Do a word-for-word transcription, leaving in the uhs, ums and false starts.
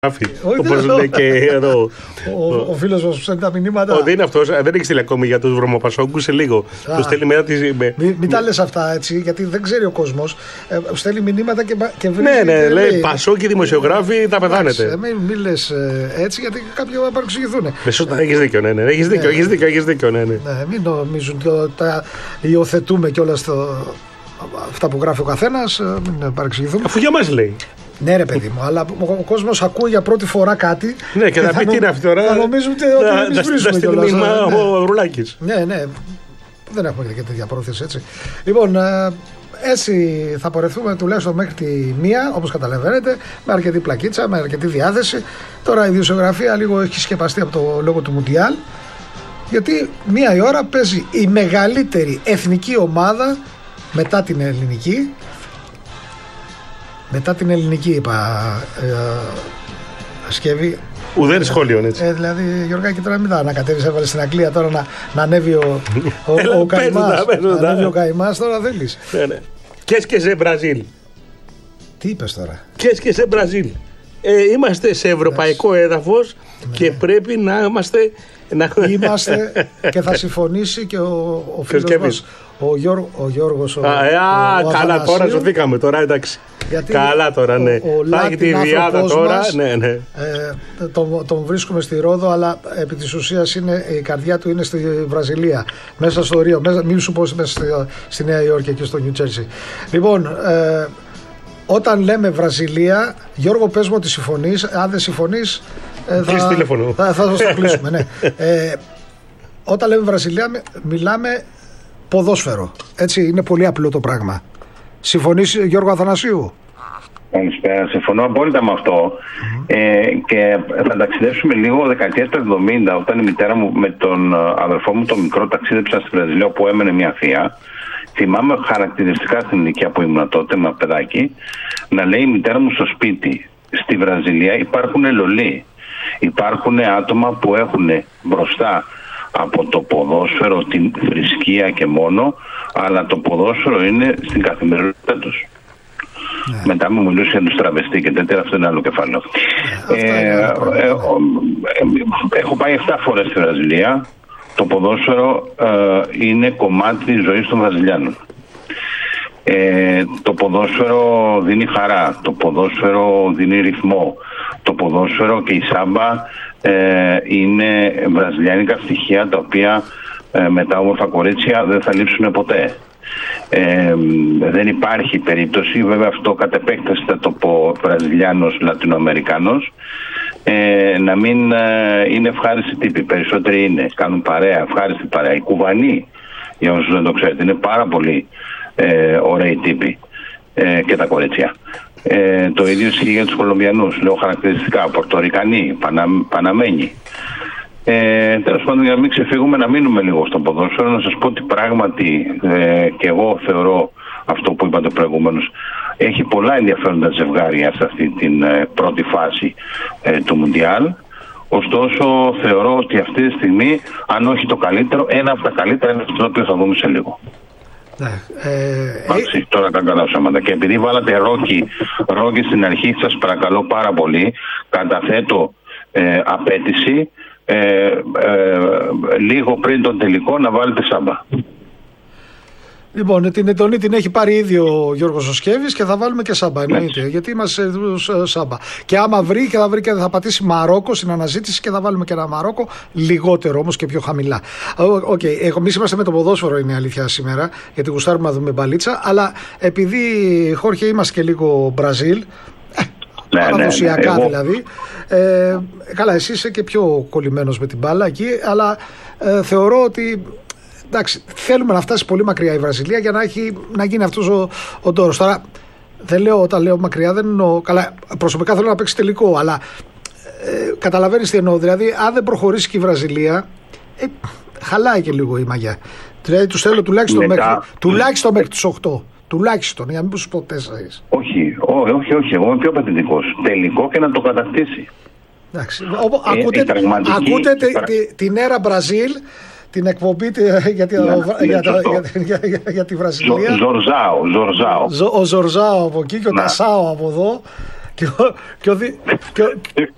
Όπως λέει και εδώ. Ο φίλος μας που στέλνει τα μηνύματα. Δεν είναι αυτός, δεν έχει στείλει ακόμη για τους βρωμοπασόκους, σε λίγο. Του στέλνει μετά τις. Μην τα λες αυτά έτσι, γιατί δεν ξέρει ο κόσμος. Στέλνει μηνύματα και βρίζει. Ναι, ναι, λέει Πασόκοι δημοσιογράφοι, θα πεθάνετε. Μην λες έτσι, γιατί κάποιοι θα παρεξηγηθούν. Έχεις δίκιο, ναι, ναι. Έχεις δίκιο, έχεις δίκιο, έχεις δίκιο, ναι, ναι. Μην νομίζουν ότι τα υιοθετούμε κιόλας αυτά που γράφει ο καθένας, μην παρεξηγηθούμε. Αφού για μας λέει. Ναι, ρε παιδί μου, αλλά ο κόσμος ακούει για πρώτη φορά κάτι. Ναι, και θα πει τι είναι αυτή τώρα. Θα νομίζουν ότι εμείς βρίζουμε κιόλας. Ο Ρουλάκης. Ναι, ναι, δεν έχουμε και τέτοια πρόθεση έτσι. Λοιπόν, έτσι θα πορευτούμε τουλάχιστον μέχρι τη μία, όπως καταλαβαίνετε, με αρκετή πλακίτσα, με αρκετή διάθεση. Τώρα η δημοσιογραφία λίγο έχει σκεπαστεί από το λόγο του Μουντιάλ, γιατί μία η ώρα παίζει η μεγαλύτερη εθνική ομάδα μετά την ελληνική. Μετά την ελληνική είπα ε, Σκεύη. Ουδέν σχόλιο έτσι. Ε, δηλαδή Γιωργάκη τώρα μην τα ανακατεύεις, έβαλε στην Αγγλία τώρα να, να ανέβει ο, ο, ο, ο Καϊμάς. Να ανέβει ο Καϊμάς τώρα θέλεις. Ναι, ναι. Και και σε Μπραζίλ. Τι είπες τώρα. Και και σε Μπραζίλ. Ε, είμαστε σε ευρωπαϊκό έδαφος ναι. Και πρέπει να είμαστε. Να... Είμαστε και θα συμφωνήσει και ο, ο φίλος μας ο, Γιώργ, ο Γιώργος ο, α, ο, ο καλά τώρα ζωθήκαμε τώρα εντάξει. Γιατί καλά τώρα ναι. Ο, ο θα έχει τη διάδα τώρα μας, ναι, ναι. Ε, τον, τον βρίσκουμε στη Ρόδο, αλλά επί της ουσίας είναι, η καρδιά του είναι στη Βραζιλία, μέσα στο Ρίο, μέσα, μην σου πω μέσα στη, στη Νέα Υόρκη και στο Νιου Τζέρσι. Λοιπόν, ε, όταν λέμε Βραζιλία, Γιώργο πες μου ότι συμφωνείς, αν δεν συμφωνείς ε, θα, θα, θα, θα το κλείσουμε ναι. ε, όταν λέμε Βραζιλία μιλάμε ποδόσφαιρο, έτσι, είναι πολύ απλό το πράγμα. Συμφωνείς Γιώργο Αθανασίου? Καλησπέρα, συμφωνώ απόλυτα με αυτό. Mm-hmm. ε, και θα ταξιδέψουμε λίγο δεκαετία του εβδομήντα, όταν η μητέρα μου με τον αδερφό μου το μικρό ταξίδεψαν στη Βραζιλία, όπου έμενε μια θεία. Θυμάμαι χαρακτηριστικά στην ηλικία που ήμουν τότε με παιδάκι να λέει η μητέρα μου στο σπίτι, στη Βραζιλία υπάρχουν λολί. Υπάρχουν άτομα που έχουν μπροστά από το ποδόσφαιρο την θρησκεία και μόνο, αλλά το ποδόσφαιρο είναι στην καθημερινότητά τους. Yeah. Μετά μου μιλούσε για τους τραβεστή και τέτοια, αυτό είναι άλλο κεφάλαιο. Yeah, ε, ε, ε, ε, ε, έχω πάει εφτά φορές στη Βραζιλία. Το ποδόσφαιρο ε, είναι κομμάτι της ζωής των Βραζιλιάνων. Ε, το ποδόσφαιρο δίνει χαρά, το ποδόσφαιρο δίνει ρυθμό, το ποδόσφαιρο και η σάμπα ε, είναι βραζιλιάνικα στοιχεία τα οποία ε, με τα όμορφα κορίτσια δεν θα λείψουν ποτέ. Ε, δεν υπάρχει περίπτωση, βέβαια αυτό κατ' επέκταση θα το πω Βραζιλιάνος, Λατινοαμερικάνος, ε, να μην ε, είναι ευχάριστοι τύποι. Περισσότεροι είναι, κάνουν παρέα, ευχάριστη παρέα. Οι Κουβανοί, για όσους δεν το ξέρετε, είναι πάρα πολύ ε, ωραίοι τύποι ε, και τα κορίτσια. Ε, το ίδιο ισχύει για τους Κολομβιανούς, λέω χαρακτηριστικά, Πορτορικανοί, Πανα, Παναμένοι. Ε, τέλος πάντων, για να μην ξεφύγουμε, να μείνουμε λίγο στο ποδόσφαιρο, να σας πω ότι πράγματι ε, και εγώ θεωρώ αυτό που είπατε προηγουμένως, έχει πολλά ενδιαφέροντα ζευγάρια σε αυτή την ε, πρώτη φάση ε, του Μουντιάλ. Ωστόσο θεωρώ ότι αυτή τη στιγμή, αν όχι το καλύτερο, ένα από τα καλύτερα είναι αυτό το οποίο θα δούμε σε λίγο. Ναι, ε, Άξι, ε... τώρα τα καλά ψέματα. Και επειδή βάλατε ρόκι, ρόκι στην αρχή, σας παρακαλώ πάρα πολύ, καταθέτω ε, απέτηση Ε, ε, λίγο πριν τον τελικό να βάλετε σάμπα. Λοιπόν, την ετονή την έχει πάρει ήδη ο Γιώργος Οσκέβης και θα βάλουμε και σάμπα, εννοείται, γιατί είμαστε σε σάμπα. Και άμα βρει και θα βρει και θα πατήσει Μαρόκο στην αναζήτηση και θα βάλουμε και ένα Μαρόκο, λιγότερο όμως και πιο χαμηλά. Οκ, okay. Εμείς είμαστε με το ποδόσφαιρο, είναι η αλήθεια σήμερα, γιατί γουστάρουμε να δούμε μπαλίτσα, αλλά επειδή Χόρχε είμαστε και λίγο Μπραζίλ, ναι, παραδοσιακά ναι, ναι. δηλαδή. Ε, καλά, εσύ είσαι και πιο κολλημένος με την μπάλα εκεί, αλλά ε, θεωρώ ότι εντάξει, θέλουμε να φτάσει πολύ μακριά η Βραζιλία για να, έχει, να γίνει αυτός ο, ο τόρος. Τώρα, δεν λέω, όταν λέω μακριά, δεν εννοώ. Καλά, προσωπικά θέλω να παίξει τελικό, αλλά ε, καταλαβαίνεις τι εννοώ. Δηλαδή, αν δεν προχωρήσει και η Βραζιλία, ε, χαλάει και λίγο η μαγιά. Δηλαδή, τους θέλω τουλάχιστον, μέχρι, τουλάχιστον μέχρι τους οκτώ. Τουλάχιστον, για να μην σου πω τέσσερις. Όχι, όχι, όχι, όχι, εγώ είμαι πιο πατητικός. Τελικό και να το κατακτήσει. Εντάξει. Ε, ακούτε ε, πραγματική... ακούτε τε, τε, την έρα Μπραζίλ, την εκπομπή τε, για, τη, ναι, για, για, για, για, για τη Βραζιλία. Ζορζάο, Ζορζάο. Ζο, ο Ζορζάο από εκεί και ο Τασάο από εδώ. Και ο, και ο, και ο,